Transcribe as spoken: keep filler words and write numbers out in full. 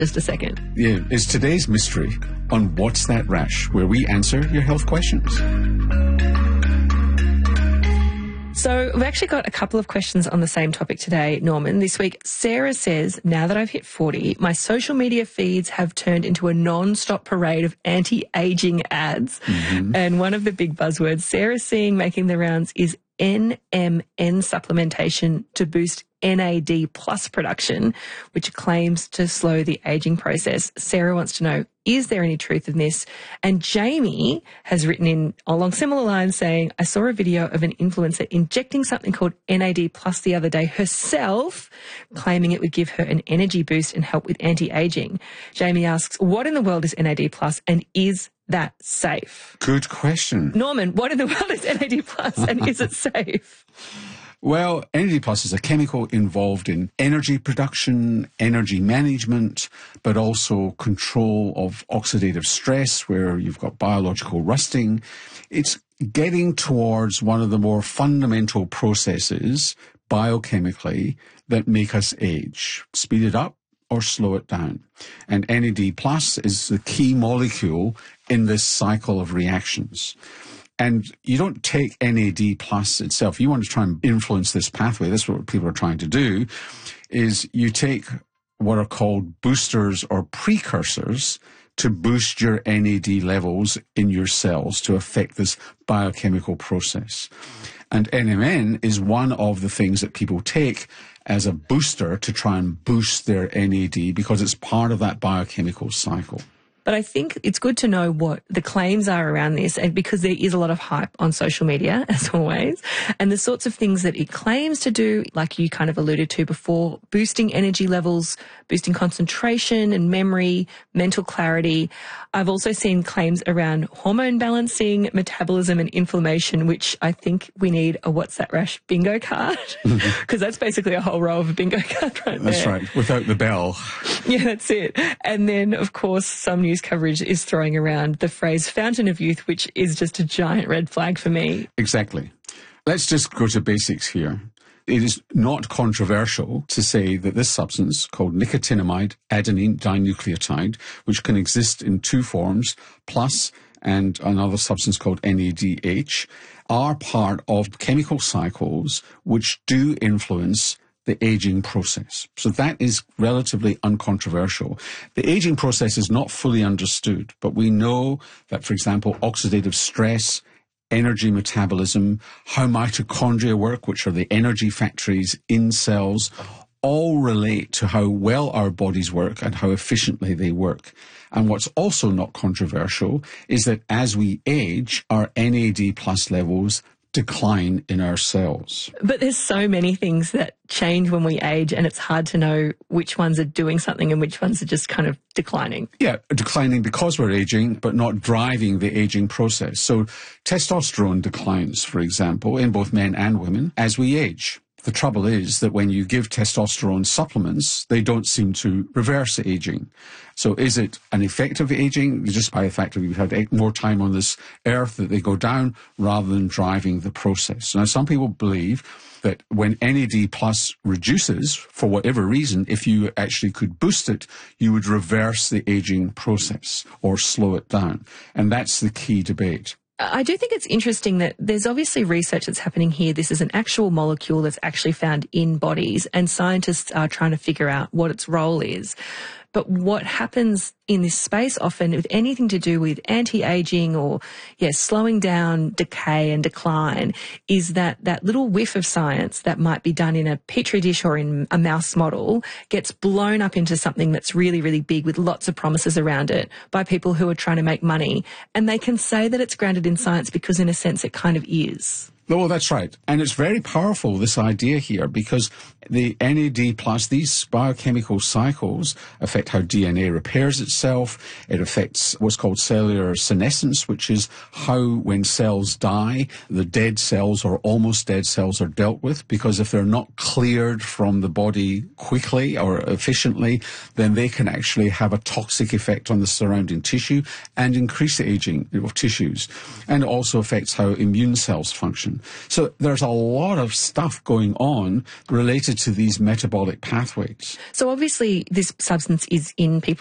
just a second. Yeah, it's today's mystery on What's That Rash, where we answer your health questions. So we've actually got a couple of questions on the same topic today, Norman. This week, Sarah says, now that I've hit forty, my social media feeds have turned into a non-stop parade of anti-aging ads. Mm-hmm. And one of the big buzzwords Sarah's seeing making the rounds is N M N supplementation to boost N A D plus production, which claims to slow the aging process. Sarah wants to know, is there any truth in this? And Jamie has written in along similar lines saying, I saw a video of an influencer injecting something called N A D plus the other day herself, claiming it would give her an energy boost and help with anti-aging. Jamie asks, what in the world is N A D plus and is that safe? Good question. Norman, what in the world is N A D plus and is it safe? Well, N A D plus is a chemical involved in energy production, energy management, but also control of oxidative stress, where you've got biological rusting. It's getting towards one of the more fundamental processes biochemically that make us age, speed it up or slow it down. And N A D plus is the key molecule in this cycle of reactions. And you don't take N A D plus itself. You want to try and influence this pathway. That's what people are trying to do, is you take what are called boosters or precursors to boost your N A D levels in your cells to affect this biochemical process. And N M N is one of the things that people take as a booster to try and boost their N A D because it's part of that biochemical cycle. But I think it's good to know what the claims are around this, and because there is a lot of hype on social media, as always, and the sorts of things that it claims to do, like you kind of alluded to before, boosting energy levels, boosting concentration and memory, mental clarity. I've also seen claims around hormone balancing, metabolism and inflammation, which I think we need a What's That Rash bingo card, because that's basically a whole row of a bingo card right That's there. That's right, without the bell. Yeah, that's it. And then, of course, some news coverage is throwing around the phrase fountain of youth, which is just a giant red flag for me. Exactly. Let's just go to basics here. It is not controversial to say that this substance, called nicotinamide adenine dinucleotide, which can exist in two forms, plus and another substance called N A D H, are part of chemical cycles which do influence the aging process. So that is relatively uncontroversial. The aging process is not fully understood, but we know that, for example, oxidative stress, energy metabolism, how mitochondria work, which are the energy factories in cells, all relate to how well our bodies work and how efficiently they work. And what's also not controversial is that as we age, our N A D plus levels decline in our cells. But there's so many things that change when we age, and it's hard to know which ones are doing something and which ones are just kind of declining. Yeah, declining because we're aging, but not driving the aging process. So testosterone declines, for example, in both men and women as we age. The trouble is that when you give testosterone supplements, they don't seem to reverse aging. So is it an effect of aging, just by the fact that we've had more time on this earth, that they go down rather than driving the process? Now, some people believe that when N A D plus reduces, for whatever reason, if you actually could boost it, you would reverse the aging process or slow it down. And that's the key debate. I do think it's interesting that there's obviously research that's happening here. This is an actual molecule that's actually found in bodies, and scientists are trying to figure out what its role is. But what happens in this space often with anything to do with anti-aging or, yes, slowing down decay and decline is that that little whiff of science that might be done in a petri dish or in a mouse model gets blown up into something that's really, really big with lots of promises around it by people who are trying to make money. And they can say that it's grounded in science because in a sense it kind of is. Oh, that's right. And it's very powerful, this idea here, because the N A D plus, these biochemical cycles affect how D N A repairs itself. It affects what's called cellular senescence, which is how when cells die, the dead cells or almost dead cells are dealt with, because if they're not cleared from the body quickly or efficiently, then they can actually have a toxic effect on the surrounding tissue and increase the aging of tissues. And it also affects how immune cells function. So there's a lot of stuff going on related connected to these metabolic pathways. So obviously this substance is in people's